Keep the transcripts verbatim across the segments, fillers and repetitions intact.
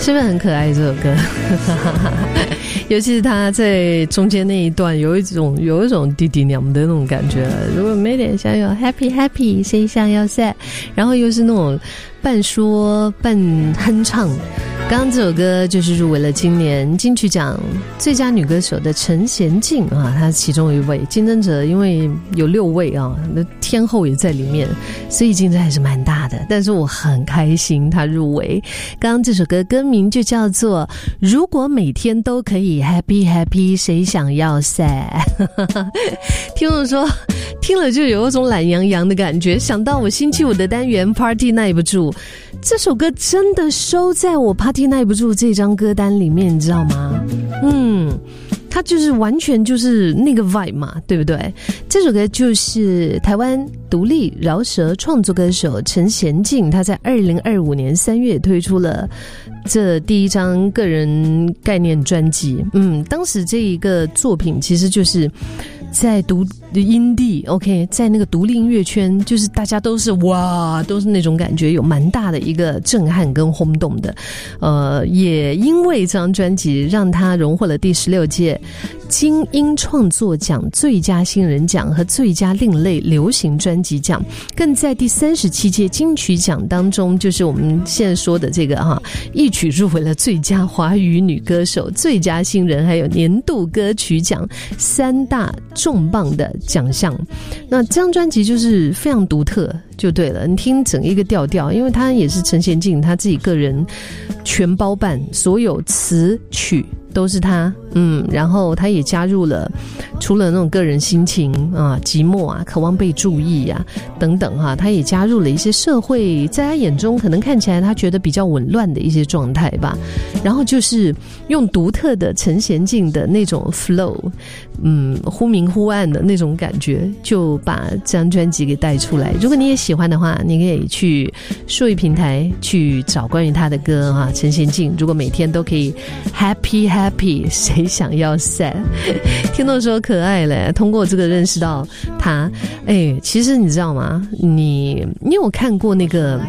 是不是很可爱这首歌？尤其是他在中间那一段有一种有一种弟弟娘的那种感觉，如果没点像有 happy happy 谁想要 sad， 然后又是那种半说半哼唱。刚刚这首歌就是入围了今年金曲奖最佳女歌手的陈娴静啊，她是其中一位竞争者，因为有六位啊，那天后也在里面，所以竞争还是蛮大的。但是我很开心她入围。刚刚这首歌歌名就叫做《如果每天都可以 happy happy 谁想要 sad》。听众说听了就有一种懒洋洋的感觉，想到我星期五的单元 Party 耐不住，这首歌真的收在我 Party 耐不住这张歌单里面，你知道吗？嗯，它就是完全就是那个 vibe 嘛，对不对？这首歌就是台湾独立饶舌创作歌手陈娴静，她在二零二五年三月推出了这第一张个人概念专辑。嗯，当时这一个作品其实就是在独音地 OK， 在那个独立音乐圈，就是大家都是哇，都是那种感觉，有蛮大的一个震撼跟轰动的。呃，也因为这张专辑让他荣获了第十六届金音创作奖最佳新人奖和最佳另类流行专辑奖，更在第三十七届金曲奖当中，就是我们现在说的这个哈，一举入围了最佳华语女歌手、最佳新人还有年度歌曲奖三大重磅的奖项。那这张专辑就是非常独特就对了，你听整一个调调，因为他也是陈娴静他自己个人全包办，所有词曲都是他，嗯，然后他也加入了除了那种个人心情啊、寂寞啊、渴望被注意啊等等哈、啊，他也加入了一些社会在他眼中可能看起来他觉得比较紊乱的一些状态吧，然后就是用独特的陈娴静的那种 flow， 嗯，忽明忽暗的那种感觉，就把这张专辑给带出来。如果你也喜欢的话，你可以去数位平台去找关于他的歌啊，陈娴静。如果每天都可以 happy happy 谁想要 sad， 听到说可爱嘞，通过这个认识到他。哎，其实你知道吗，你你有看过那个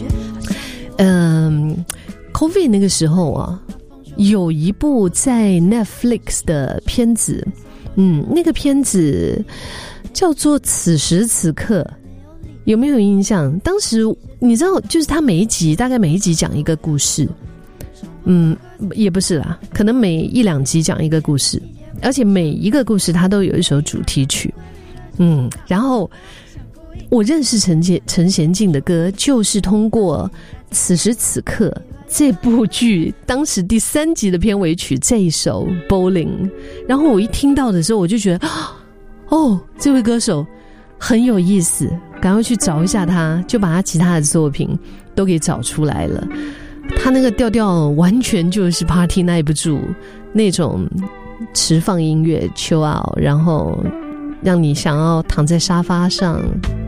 嗯、呃、COVID 那个时候啊，有一部在 Netflix 的片子，嗯，那个片子叫做此时此刻，有没有印象？当时你知道就是他每一集大概每一集讲一个故事，嗯，也不是啦，可能每一两集讲一个故事，而且每一个故事它都有一首主题曲。嗯，然后我认识陈建陈娴静的歌就是通过此时此刻这部剧当时第三集的片尾曲这一首 Bowling， 然后我一听到的时候我就觉得哦，这位歌手很有意思，赶快去找一下他，就把他其他的作品都给找出来了。他那个调调完全就是 Party 耐不住那种持放音乐 chill out， 然后让你想要躺在沙发上